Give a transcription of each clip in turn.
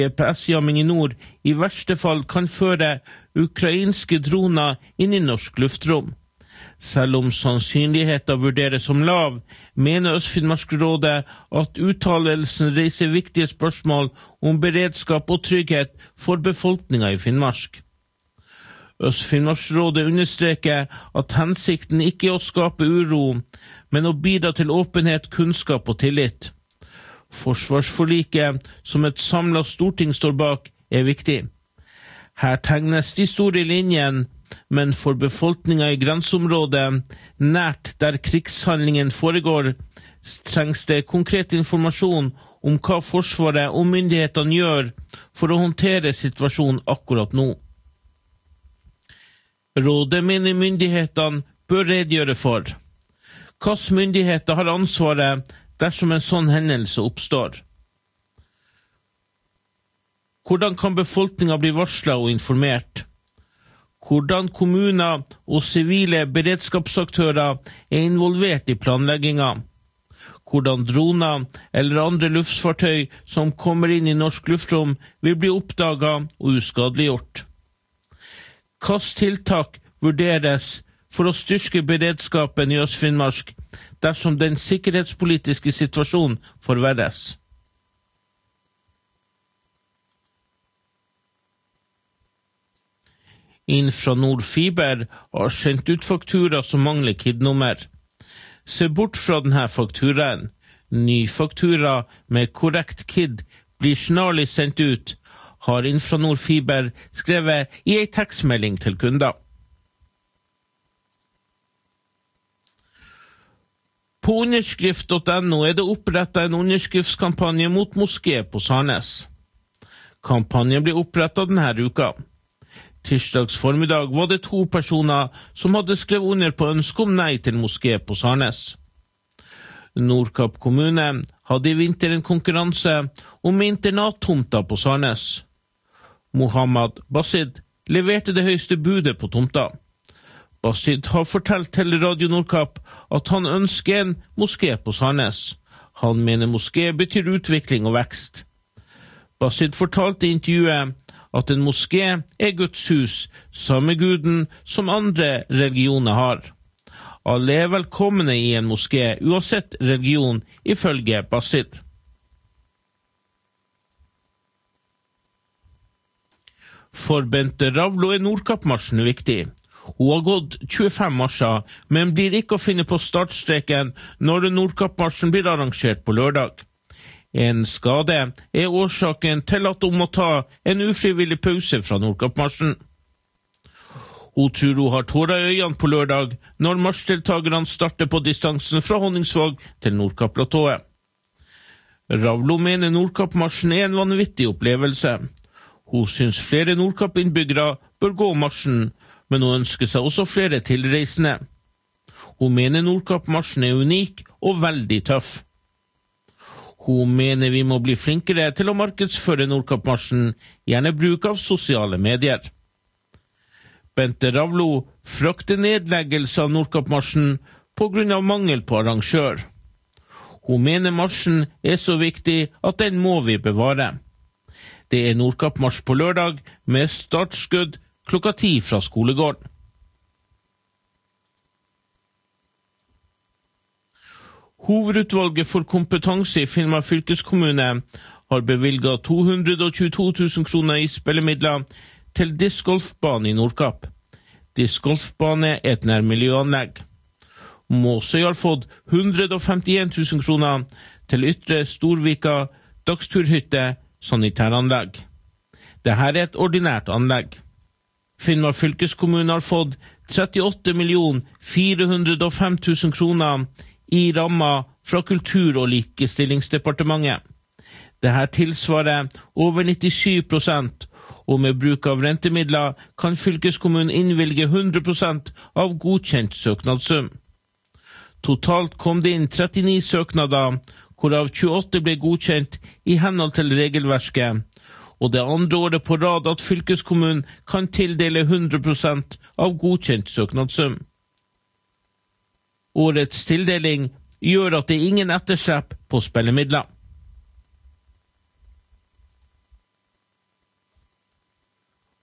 GPS-jamming i nord i verste fall kan føre ukrainske droner inn i norsk luftrom. Selv om sannsynligheten vurderes som lav, mener Øst-Finnmarksrådet at uttalelsen reiser viktige spørsmål om beredskap og trygghet for befolkningen i Finnmark. Øst-Finnmarksrådet understreker at hensikten ikke er å skape uro, men å bidra til åpenhet, kunnskap og tillit. Forsvarsforliket, som et samlet storting står bak, er viktig. Her tegnes de store linjene, men for befolkningen i grenseområdet, nært der krigshandlingen foregår, trengs det konkret informasjon om hva Forsvaret og myndighetene gjør for å håndtere situasjonen akkurat nå. Rådet mener myndighetene bør redegjøre for hvilke myndigheter har ansvaret dersom en sånn hendelse oppstår. Hvordan kan befolkningen bli varslet og informert? Hvordan kommuner og sivile beredskapsaktører er involvert i planleggingen? Hvordan droner eller andre luftfartøy som kommer inn i norsk luftrom vil bli oppdaget og uskadeliggjort? Hvilke tiltak vurderes for å styrke beredskapen i Øst-Finnmark dersom den sikkerhetspolitiske situasjonen forverres? Infranord Fiber har sendt ut faktura som mangler KID-nummer. Se bort fra denne fakturaen. Ny faktura med korrekt KID blir snarlig sendt ut, har Infranord Fiber skrevet i en tekstmelding til kunder. På underskrift.no er det opprettet en underskriftskampanje mot moské på Sarnes. Kampanjen ble opprettet denne uka. Tirsdags formiddag var det 2 personer som hadde skrevet under på ønske om nei til moské på Sarnes. Nordkapp kommune hadde i vinter en konkurranse om internattomta på Sarnes. Mohammed Basid leverte det høyeste budet på tomta. Basid har fortalt til Radio Nordkapp at han ønsker en moské på Sarnes. Han mener moské betyr utvikling og vekst. Basid fortalte i intervjuet at en moské er Guds hus, samme guden som andre religioner har. Alle er velkomne i en moské, uansett religion, ifølge Basid. For Bente Ravlo er Nordkappmarsjen viktig. Hun har gått 25 marsjer, men blir ikke å finne på startstreken når Nordkappmarsjen blir arrangert på lørdag. En skade er årsaken til at hun må ta en ufrivillig pause fra Nordkappmarsjen. Hun tror hun har tårer i øynene på lørdag når marsjdeltagerne starter på distansen fra Honningsvåg til Nordkapp-platået. Ravlo mener Nordkappmarsjen er en vanvittig opplevelse. Hun synes flere Nordkapp-innbyggere bør gå marsjen, men hun ønsker seg også flere tilreisende. Hun mener Nordkappmarsjen er unik og veldig tøff. Hun mener vi må bli flinkere til å markedsføre Nordkappmarsjen, gjerne bruk av sosiale medier. Bente Ravlo frykter nedleggelse av Nordkappmarsjen på grunn av mangel på arrangør. Hun mener marsjen er så viktig at den må vi bevare. Det er Nordkappmarsj på lørdag med startskudd klokka 10 fra skolegården. Hovedutvalget for kompetanse i Finnmark fylkeskommune har bevilget 222 000 kroner i spillemidler til discgolfbane i Nordkapp. Discgolfbane er et nærmiljøanlegg. Måsøy har fått 151 000 kroner til Ytre Storvika dagsturhytte sanitæranlegg. Dette er et ordinært anlegg. Finnmark fylkeskommune har fått 38 405 000 kroner i ramma fra Kultur- og likestillingsdepartementet. Dette tilsvarer over 97%, og med bruk av rentemidler kan fylkeskommunen innvilge 100% av godkjent søknadssum. Totalt kom det inn 39 søknader, hvorav 28 ble godkjent i henhold til regelverket, og det andre året på rad at fylkeskommunen kan tildele 100% av godkjent søknadssum. Årets tildeling gjør at det er ingen etterslep på spillemidler.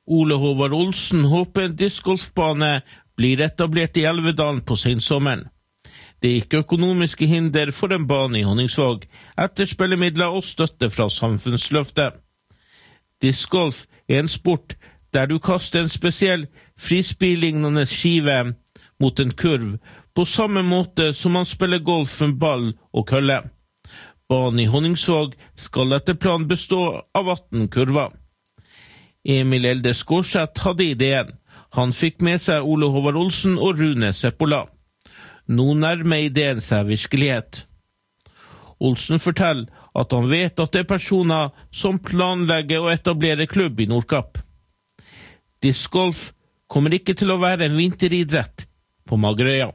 Ole Håvard Olsen håper en discgolfbane blir etablert i Elvedalen på sensommeren. Det er ikke økonomiske hinder for en bane i Honningsvåg, etter spillemidler og støtte fra Samfunnsløftet. Discgolf er en sport der du kaster en spesiell frisbeelignende skive mot en kurv, på samme måte som man spiller golf med ball og kølle. Banen i Honningsvåg skal etter planen bestå av 18 kurver. Emil Elde Skårseth hadde ideen. Han fikk med seg Ole Håvard Olsen og Rune Seppola. Nå nærmer ideen seg virkelighet. Olsen forteller at han vet at det er personer som planlegger å etablere klubb i Nordkapp. Discgolf kommer ikke til å være en vinteridrett på Magerøya.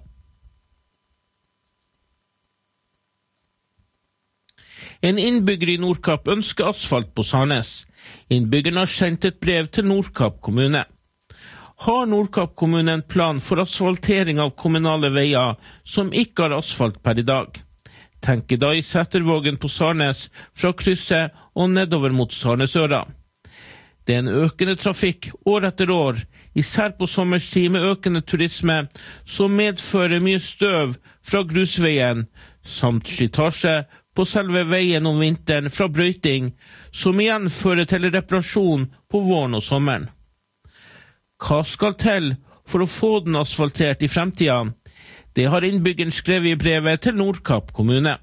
En innbygger i Nordkapp ønsker asfalt på Sarnes. Innbyggeren har sendt et brev til Nordkapp kommune. Har Nordkapp kommune en plan for asfaltering av kommunale veier som ikke har asfalt per i dag? Tenker da i Sætervågen på Sarnes fra krysset og nedover mot Sarnesøra. Det er en økende trafikk år etter år, især på sommerstid med økende turisme, som medfører mye støv fra grusveien, samt slitasje på selve veien om vinteren fra brøyting, som igjen fører til reparasjon på våren og sommeren. Hva skal til for å få den asfaltert i fremtiden? Det har innbyggeren skrevet i brevet til Nordkapp kommune.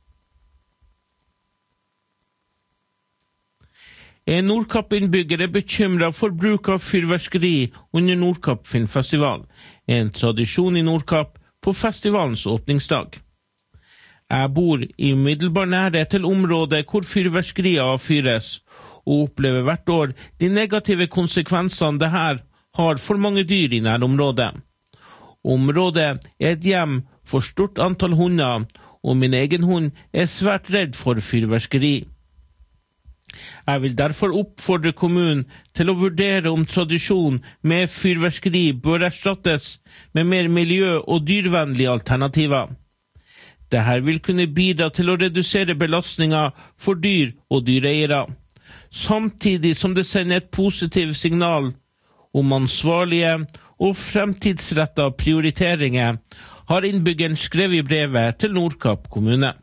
En Nordkapp-innbygger er bekymret for bruk av fyrverkeri under Nordkapp Filmfestival, en tradisjon i Nordkapp på festivalens åpningsdag. Jeg bor i umiddelbar nærhet til området hvor fyrverkeriet avfyres, og opplever hvert år de negative konsekvensene det her har for mange dyr i nærområdet. Området er et hjem for stort antall hunder, og min egen hund er svært redd for fyrverkeri. Jeg vil derfor oppfordre kommunen til å vurdere om tradisjon med fyrverkeri bør erstattes med mer miljø- og dyrvennlige alternativer. Dette vil kunne bidra til å redusere belastninger for dyr og dyreeiere, samtidig som det sender et positivt signal om ansvarlige og fremtidsrettede prioriteringer, har innbyggeren skrevet i brevet til Nordkapp kommune.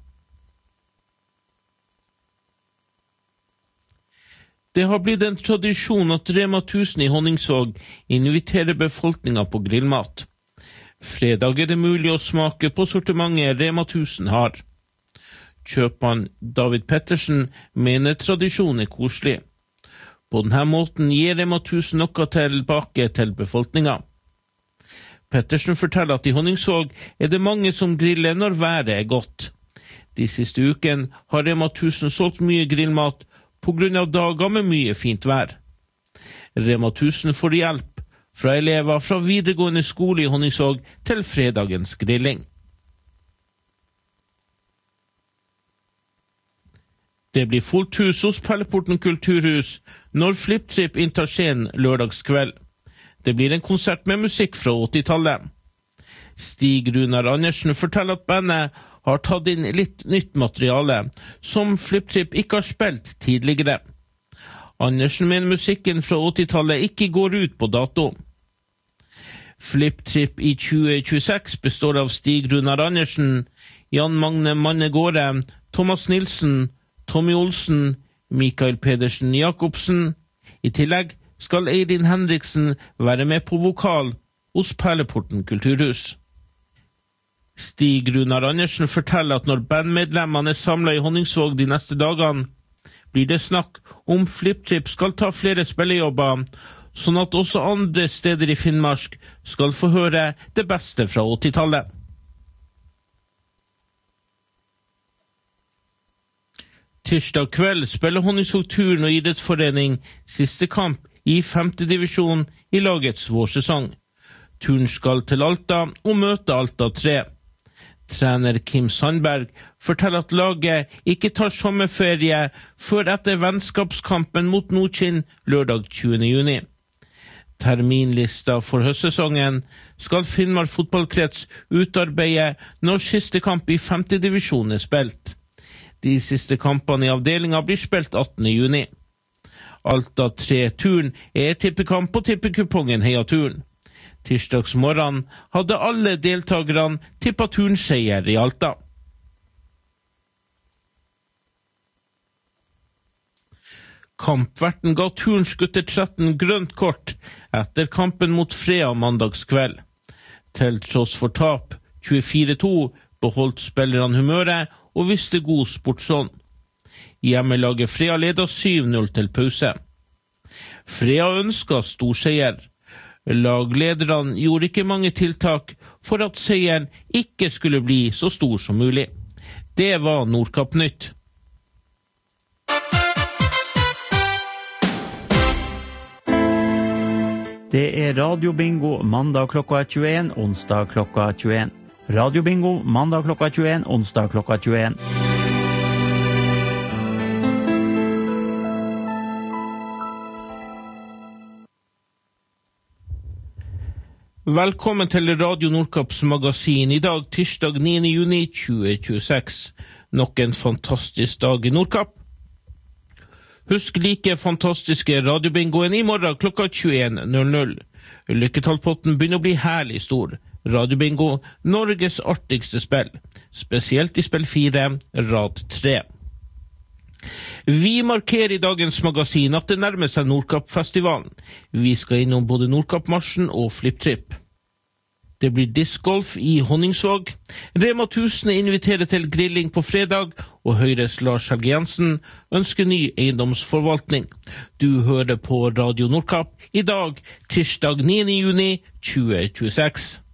Det har blitt en tradisjon at Rema 1000 i Honningsvåg inviterer befolkningen på grillmat. Fredag er det mulig å smake på sortimentet Rema 1000 har. Kjøpmann David Pettersen mener tradisjonen er koselig. På denne måten gir Rema 1000 noe tilbake til befolkningen. Pettersen forteller at i Honningsvåg er det mange som griller når været er godt. De siste ukene har Rema 1000 solgt mye grillmat på grunn av dager med mye fint vær. Rema 1000 får hjelp fra elever fra videregående skole i Honningsvåg til fredagens grilling. Det blir fullt hus hos Perleporten kulturhus når Flip-Trip inntar scenen lørdagskveld. Det blir en konsert med musikk fra 80-tallet. Stig Runar Andersen forteller at bandet har tatt inn litt nytt materiale, som Flip-Trip ikke har spilt tidligere. Andersen mener musikken fra 80-tallet ikke går ut på dato. Flip-Trip i 2026 består av Stig Runar Andersen, Jan Magne Mannegårde, Thomas Nilsen, Tommy Olsen, Mikael Pedersen Jakobsen. I tillegg skal Eirin Henriksen være med på vokal hos Perleporten kulturhus. Stig Runar Andersen forteller at når bandmedlemmene er samlet i Honningsvåg de neste dagene, blir det snakk om Flip-Trip skal ta flere spillejobber, sånn at også andre steder i Finnmark skal få høre det beste fra 80-tallet. Tirsdag kveld spiller Honningsvåg Turn og idrettsforening siste kamp i 5. divisjon i lagets vårsesong. Turn skal til Alta og møte Alta 3. Trener Kim Sandberg forteller at laget ikke tar sommerferie før etter vennskapskampen mot Nordkinn lørdag 20. juni. Terminlista for høstsesongen skal Finnmark fotballkrets utarbeide når siste kamp i 5. divisjon er spilt. De siste kampene i avdelingen blir spilt 18. juni. Alta 3-turen tippekamp på tippekupongen Heia Turen. Tirsdagsmorgen hadde alle deltagerne tippet turnseier i Alta. Kampverten ga turens gutter 13 grønt kort etter kampen mot Frea mandagskveld. Til tross for tap 24-2 beholdt spillerne humøret og viste god sportsånd. Hjemmelaget Frea ledet 7-0 til pause. Frea ønsket storseier. Laglederne gjorde ikke mange tiltak for at seieren ikke skulle bli så stor som mulig. Det var Nordkapp-nytt. Det Radio Bingo mandag klokka 21, onsdag klokka 21. Radio Bingo mandag klokka 21, onsdag klokka 21. Velkommen til Radio Nordkapps magasin i dag, tirsdag 9. juni 2026. Nok en fantastisk dag i Nordkapp. Husk like fantastiske radiobingoen i morgen klokka 21.00. Lykketallpotten begynner å bli herlig stor. Radiobingo, Norges artigste spill. Spesielt i spill 4, rad 3. Vi markerer i dagens magasin at det nærmer seg Nordkapp-festivalen. Vi skal innom både Nordkapp-marsjen og Flip-Trip. Det blir discgolf i Honningsvåg. Rema 1000 inviterer til grilling på fredag, og Høyres Lars Helge Jensen ønsker ny eiendomsforvaltning. Du hører på Radio Nordkapp i dag, tirsdag 9. juni 2026.